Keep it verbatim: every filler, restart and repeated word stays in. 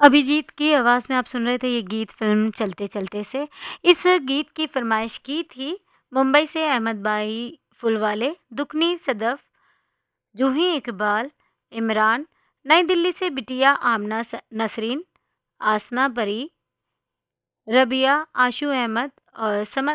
अभिजीत की आवाज़ में आप सुन रहे थे ये गीत फ़िल्म चलते चलते से। इस गीत की फ़रमाइश की थी मुंबई से अहमद भाई फुलवाले, दुकनी सदफ़, जूही इकबाल, इमरान, नई दिल्ली से बिटिया आमना स नसरीन, आसमा परी, रबिया, आशू अहमद और समत